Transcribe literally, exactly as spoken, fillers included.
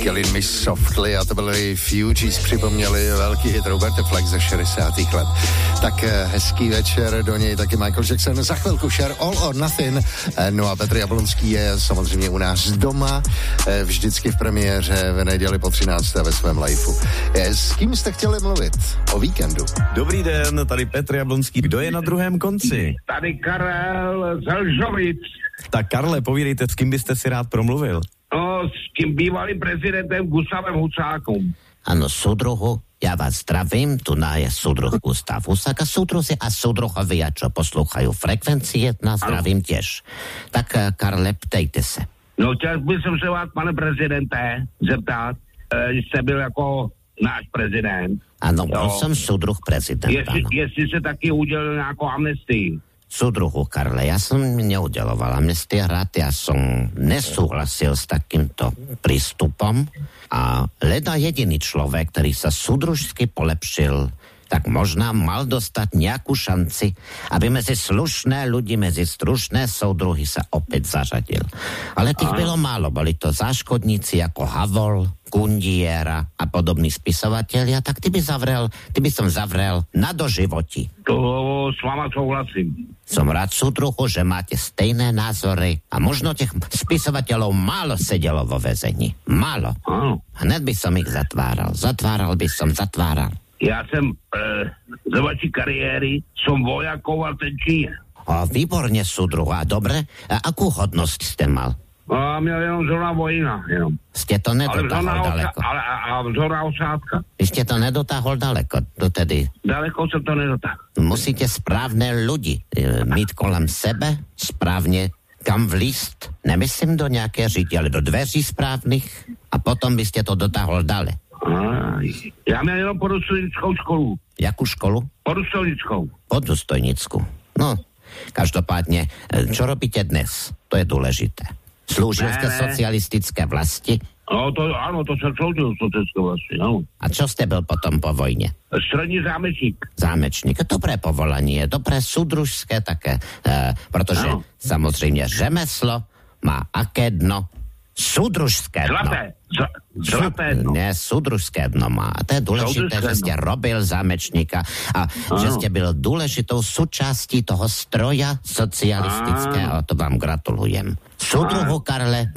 Killing Me Softly a to byli Fugees, připomněli velký hit Roberta Flack ze šedesátých let. Tak hezký večer, do něj taky Michael Jackson, za chvilku Cher, All or Nothing. No a Petr Jablonský je samozřejmě u nás doma, vždycky v premiéře v neděli po třinácté ve svém liveu. S kým jste chtěli mluvit o víkendu? Dobrý den, tady Petr Jablonský. Kdo je na druhém konci? Tady Karel z Lžovic. Tak Karle, povídejte, s kým byste si rád promluvil? No, s tím bývalým prezidentem Gustavem Husákom. Ano, súdruhu, ja vás zdravím, tu na je súdruh Gustav Husák a súdruzi a súdruhovia, čo poslúchajú frekvencie, nás zdravím tiež. Tak, Karle, ptejte se. No, chtěl bych se vás, pane prezidente, zeptat, e, jste byl jako náš prezident. Ano, byl jsem súdruh prezidenta. Jestli, jestli se taky udělil nějakou amnestii. Súdruhu, Karle, ja som neudeloval amnestie rád, ja som nesúhlasil s takýmto prístupom a len jediný človek, ktorý sa súdružsky polepšil, tak možná mal dostať nejakú šanci, aby medzi slušné ľudí, medzi stručné soudruhy sa opäť zařadil. Ale tých bylo málo, boli to záškodníci ako Havol, Kundiera a podobní spisovatelia, tak ty by zavrel, ty by som zavrel na doživoti. To s váma souhlasím. Som rád, súdruhu, že máte stejné názory a možno tých spisovateľov málo sedelo vo väzení. Málo. Áno. Hned by som ich zatváral. Zatváral by som, zatváral. Já jsem e, za vaší kariéry som vojakoval ten Čín. O, výborne, súdruhu. A dobre? A akú hodnosť ste mal? A měl jenom zóna vojna, jenom. Ste to nedotáhol daleko. Ale a zóna osádka. Vy ste to nedotáhol daleko dotedy. Daleko som to nedotáhol. Musíte správne ľudí e, mít kolem sebe, správne kam vlíst. Nemyslím do nejaké říti, ale do dveří správnych a potom by ste to dotáhol dale. Aj, já měl jenom podůstojnickou školu. Jakú školu? Podůstojnickou. Podůstojnickou. No, každopádne, čo robíte dnes? To je dôležité. Slúžil ste socialistické vlasti? No, to, áno, to som slúžil socialistické vlasti, áno. A čo ste byl potom po vojne? Strední zámečník. Zámečník, dobré povolanie, dobré súdružské také, e, pretože ano. Samozrejme řemeslo má aké dno? Súdružské dno. Zlaté. Z- zlaté dno. Ne, súdružské dno má. A to je dôležité, Súdružské že ste dno. robil zámečníka a Áno. že ste byl dôležitou súčastí toho stroja socialistického. To vám gratulujem. Súdruhu, Karle,